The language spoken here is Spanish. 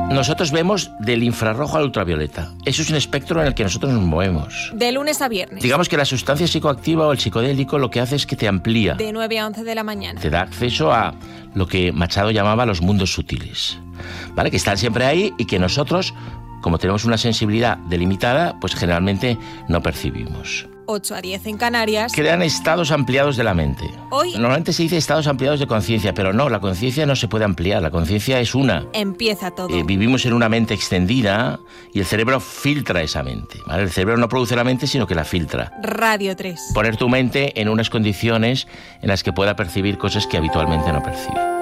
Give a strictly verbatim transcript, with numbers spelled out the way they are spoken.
Nosotros vemos del infrarrojo al ultravioleta. Eso es un espectro en el que nosotros nos movemos. De lunes a viernes. Digamos que la sustancia psicoactiva o el psicodélico lo que hace es que te amplía. De nueve a once de la mañana. Te da acceso a lo que Machado llamaba los mundos sutiles, ¿vale? Que están siempre ahí y que nosotros, como tenemos una sensibilidad delimitada, pues generalmente no percibimos. ocho a diez en Canarias. Crean estados ampliados de la mente. Hoy Normalmente se dice estados ampliados de conciencia, pero no, la conciencia no se puede ampliar, la conciencia es una. empieza todo. Eh, vivimos en una mente extendida y el cerebro filtra esa mente, ¿vale? El cerebro no produce la mente, sino que la filtra. Radio tres. Poner tu mente en unas condiciones en las que pueda percibir cosas que habitualmente no percibe.